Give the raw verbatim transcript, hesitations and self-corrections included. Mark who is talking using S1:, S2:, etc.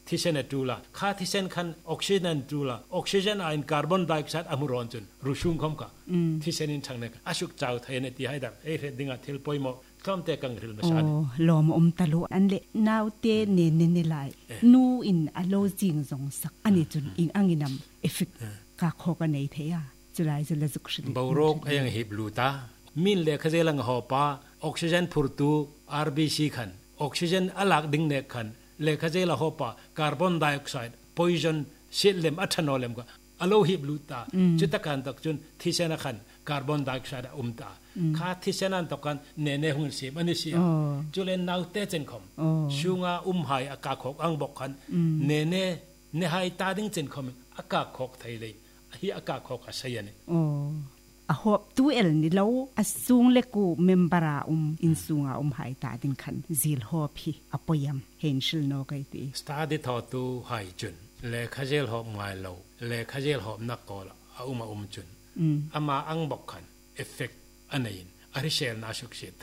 S1: ที่เซนจูละค่าที่เซนคันออกซิเจนจูละออกซิเจนอินคาร์บอนไดออกไซด์อะมูรอนจุนรูชุงคอมกะที่เซนินทางเนกอาชุกเจ้าไทยเนตีให้ดักเอเรดิงาเทลปอยโมทอมเตกังริลมาชาน
S2: โอ้ลอมอมตะลุอันเลนาวเตเนเนเนไลนูอินอโลจิงซงสักอันนี้จุนอิงอังอินำเอฟเฟกกะโคกันเนเทียจุไลจุลซุกชิ
S1: บาวโรกเองฮิบลูตามินเลคเซลังฮอปาออกซิเจนพูร์ตูอาร์บีซีคันออกซิเจนอลักดิงเนคันเลคเซลาฮอปาคาร์บอนไดออกไซด์พอยซันเซเลมอัทานอลเลมก็อโลฮิบลูตาจุดตะกันตกจุนที่เซนัคันคาร์บอนไดออกไซด์อุมตาค่าที่เซนันตกันเนเนหุนสีมันนี่สิจุเลนนาวเตเจนคอมชูงาอุมไฮอากาขอกอังบกคันเนเนเนไฮตาดิงเจนคอมอากาขอกไทยเลยฮีอากาขอกอาศัยเนี่ย
S2: อะฮอบตูเอลนี่แล้วอซุงเลกูเมมบราอุมอินซุงาอุมไฮตาดินคันซิลฮอบฮีอปอยมเฮนชิลโนไกตี
S1: สตาดิทอตูไฮจุนเลคาเจลฮอบไงโลเลคาเจลฮอบนักกอลอาอุมาอุมจุนอามาอังบกคันเอฟเฟกต์อันนี้อาริเชลนาชุกเชตไท